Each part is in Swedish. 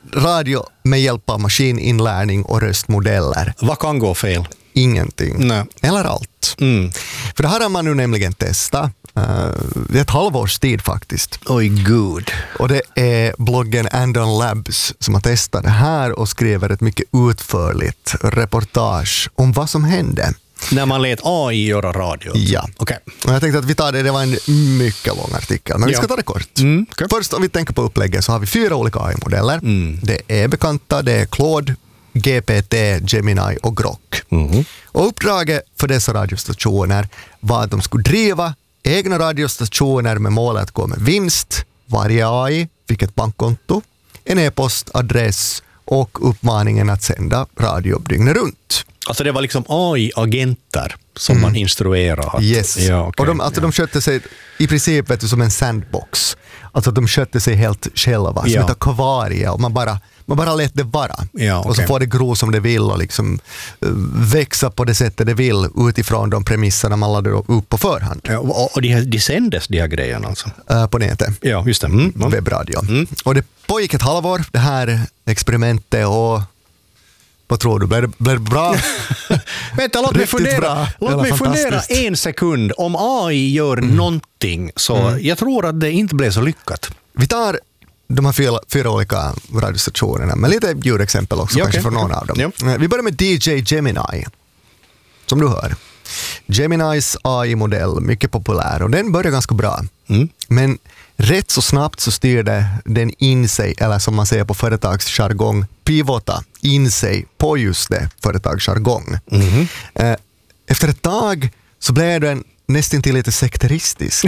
radio med hjälp av maskininlärning och röstmodeller. Vad kan gå fel? Ingenting. Nej. Eller allt. För det här har man nu nämligen testat. Det är ett halvårs tid faktiskt. Oj, gud. Och det är bloggen Andon Labs som har testat det här och skriver ett mycket utförligt reportage om vad som hände. När man lät AI göra radio? Ja. Okay. Och jag tänkte att vi tar det var en mycket lång artikel, men vi ska ta det kort. Okay. Först om vi tänker på upplägget så har vi 4 olika AI-modeller. Det är bekanta, det är Claude, GPT, Gemini och Grok. Och uppdraget för dessa radiostationer var att de skulle driva egna radiostationer med målet att gå med vinst. Varje AI fick ett bankkonto, en e-postadress och uppmaningen att sända radio dygnet runt. Alltså det var liksom AI-agenter som man instruerade. Yes. Ja, okay. Och de skötte sig i princip som en sandbox. Alltså de skötte sig helt själva, som ett akvarie, och man bara lät det vara. Ja, okay. Och så får det gro som det vill och liksom växa på det sättet det vill utifrån de premisserna man laddade upp på förhand. Ja, och de sändes, de här grejerna alltså? På nätet. Ja, just det. Webbradio. Och det pågick ett halvår, det här experimentet, och vad tror du? Blev det bra? Vänta, låt mig fundera en sekund. Om AI gör någonting så jag tror att det inte blev så lyckat. Vi tar de här 4 olika radiostationerna med lite ljudexempel också, kanske från någon av dem. Ja. Vi börjar med DJ Gemini, som du hör. Geminis AI-modell, mycket populär, och den börjar ganska bra. Men rätt så snabbt så styrde den in sig, eller som man säger på företagsjargong, pivota in sig på just det, företagsjargong. Efter ett tag så blev den nästan till lite sekteristisk.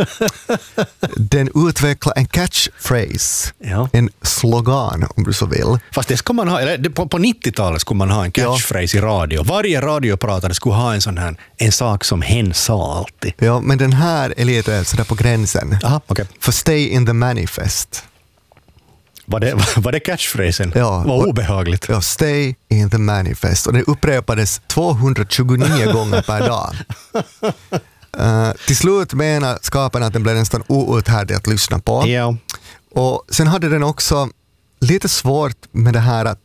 Den utvecklar en catchphrase, en slogan om du så vill. Fast det ska man ha, eller på 90-talet skulle man ha en catchphrase i radio. Varje radiopratare skulle ha en sån här, en sak som hen sa alltid. Ja, men den här är lite sådär på gränsen. Aha, okay. För stay in the manifest. Var det catchphrasen? Ja. Vad obehagligt. Ja, stay in the manifest. Och det upprepades 229 gånger per dag. Till slut menar skaparna att den blev nästan outhärdlig att lyssna på. Ja. Och sen hade den också lite svårt med det här att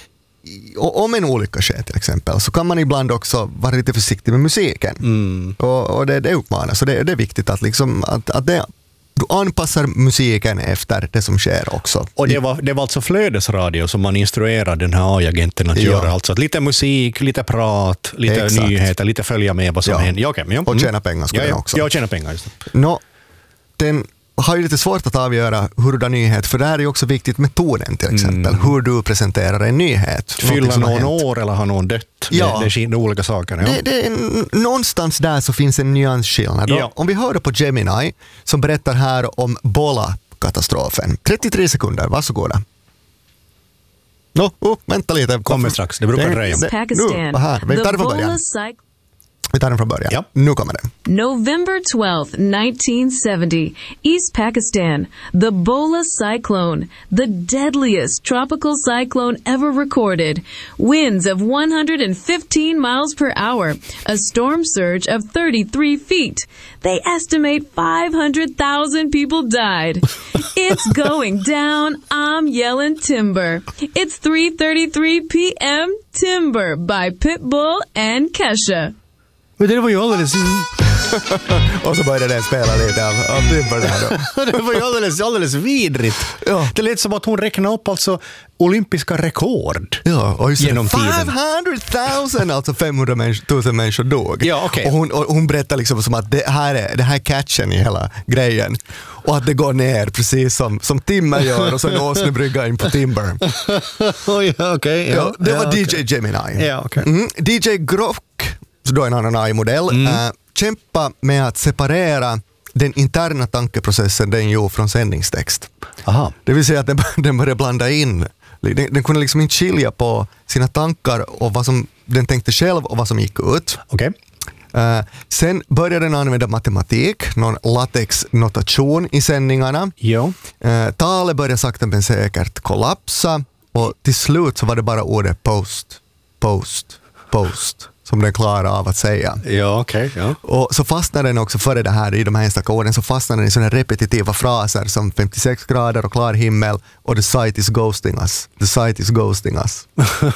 om en olycka sker till exempel, så kan man ibland också vara lite försiktig med musiken. Och det uppmanas. Så det är viktigt att, liksom, att du anpassar musiken efter det som sker också. Och det var alltså flödesradio som man instruerade den här AI-agenten att göra. Alltså att lite musik, lite prat, lite nyheter, lite följa med vad som händer. Ja, okay, och tjäna pengar skulle den också. Ja, tjäna pengar. Just det. Den har ju lite svårt att avgöra hurdan nyhet, för det här är ju också viktigt med tonen till exempel. Hur du presenterar en nyhet. Fylla någon år eller har någon dött. Ja. Det är olika saker. Ja. Det är någonstans där så finns en nyansskillnad. Ja. Om vi hör på Gemini som berättar här om Bola-katastrofen. 33 sekunder, varsågoda. Vänta lite. Kommer strax, det brukar dröja. Vi tar det från början. Vi tar den från början. Ja. Nu kommer det. November 12th, 1970, East Pakistan, the Bola cyclone, the deadliest tropical cyclone ever recorded. Winds of 115 miles per hour, a storm surge of 33 feet. They estimate 500,000 people died. It's going down, I'm yelling timber. It's 3:33 p.m. Timber by Pitbull and Kesha. Men det var ju alldeles... Och så började den spela lite av Timber där då. Det var ju alldeles vidrigt. Ja. Det lät som att hon räknade upp alltså olympiska rekord. Ja, och just genom tiden. 500,000, alltså 500 000 människor dog. Ja, okay. Och hon berättar liksom som att det här är catchen i hela grejen. Och att det går ner precis som Timmer gör och så en åsnebrygga in på Timber. Okay, ja, det var DJ Gemini. Ja, okay. DJ Grok, så då är en annan AI-modell, kämpa med att separera den interna tankeprocessen den gjorde från sändningstext. Aha. Det vill säga att den började blanda in. Den kunde liksom inte skilja på sina tankar och vad som den tänkte själv och vad som gick ut. Okay. Sen började den använda matematik, någon latex-notation i sändningarna. Jo. Talet började sakta men säkert kollapsa och till slut så var det bara ordet post, post, post, som den klarar av att säga. Ja, okej. Ja. Och så fastnar den också före det här i de här enstaka orden, så fastnar den i sådana repetitiva fraser som 56 grader och klar himmel och the site is ghosting us. The site is ghosting us.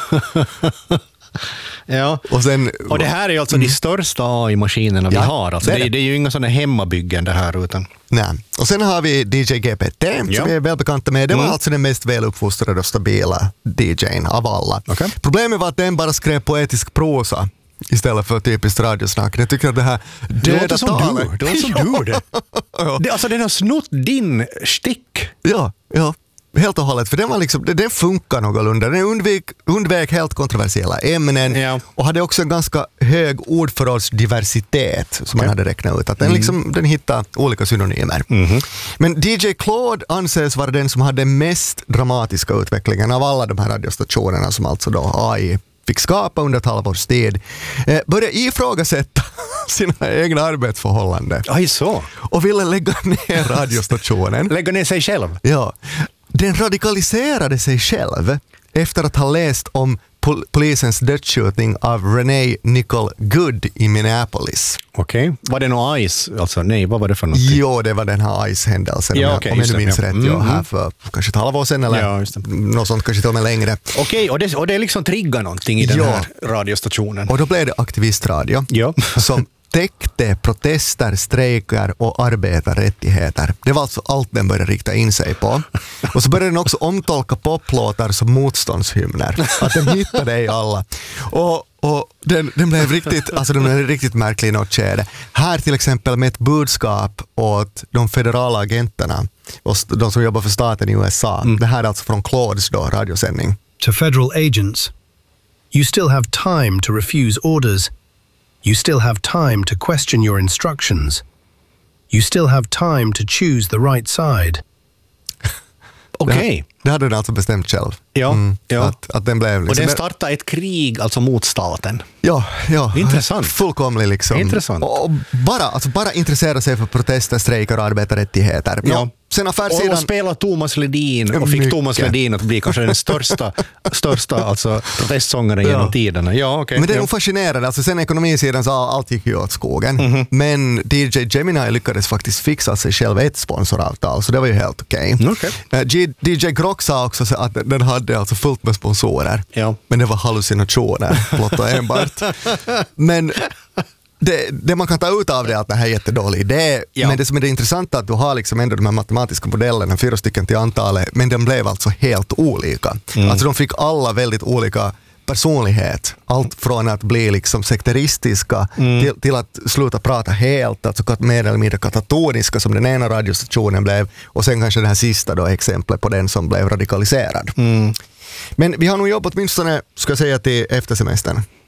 Ja. Och det här är ju alltså de största AI-maskinerna vi har. Alltså det är ju inga sådana hemmabyggen det här utan. Nej. Och sen har vi DJ GPT som vi är välbekanta med. Det var alltså den mest väluppfostrade och stabila DJ:n av alla. Okay. Problemet var att den bara skrev poetisk prosa istället för typiskt radiosnack. Jag tycker att det här döda talet... Det låter som du. Det, alltså den har snott din stick. Ja. Helt och hållet, för den var liksom, den funkar någorlunda. Den undvek helt kontroversiella ämnen och hade också en ganska hög ordförrådsdiversitet som man hade räknat ut. Att den hittade olika synonymer. Men DJ Claude anses vara den som hade mest dramatiska utvecklingen av alla de här radiostationerna som alltså då AI fick skapa under ett halvårs tid. Började ifrågasätta sina egna arbetsförhållanden. Aj så. Och ville lägga ner radiostationen. Lägga ner sig själv? Ja. Den radikaliserade sig själv efter att ha läst om polisens dödsskjutning av Renee Nicole Good i Minneapolis. Okej. Var det någon ICE? Alltså, nej, vad var det för något? Jo, det var den här ICE-händelsen. Ja, om jag minns rätt. Här för kanske ett halvår sedan eller något sånt, kanske till och med längre. Okej, och det liksom triggar någonting i den här radiostationen. Och då blev det aktivistradio som täckte protester, strejker och arbetarrättigheter. Det var alltså allt den började rikta in sig på. Och så började den också omtolka poplåtar som motståndshymner. Att den hittade i alla. Och den blev riktigt märklig i något skede. Här till exempel med ett budskap åt de federala agenterna och de som jobbar för staten i USA. Det här är alltså från Claudes då, radiosändning. To federal agents, you still have time to refuse orders. You still have time to question your instructions. You still have time to choose the right side. Okej. Det hade den alltså bestämt själv. Ja. Att den blev liksom, och den startade ett krig alltså mot staten. Ja. Intressant. Fullkomligt liksom. Intressant. Och bara intressera sig för protester, strejker och arbetarrättigheter. Ja. Sen affärssidan... Och spela Thomas Ledin och fick Thomas Ledin att bli kanske den största alltså protestsångaren genom tiderna. Ja, okay. Men det är nog fascinerande. Alltså sen ekonomisidan så allt gick ju åt skogen. Men DJ Gemini lyckades faktiskt fixa sig själv ett sponsoravtal, så det var ju helt okej. DJ Grok sa också att den hade alltså fullt med sponsorer. Ja. Men det var hallucinationer, blott och enbart. Men det man kan ta ut av det är att det här är jättedålig idé. Men det som är det intressanta är att du har liksom ändå de här matematiska modellerna, 4 stycken till antalet, men de blev alltså helt olika. Alltså de fick alla väldigt olika personlighet. Allt från att bli liksom sekteristiska till att sluta prata helt, alltså mer eller mindre katatoniska som den ena radiostationen blev, och sen kanske det här sista då exemplet på den som blev radikaliserad. Men vi har nog jobbat åtminstone, ska jag säga, till eftersemestern.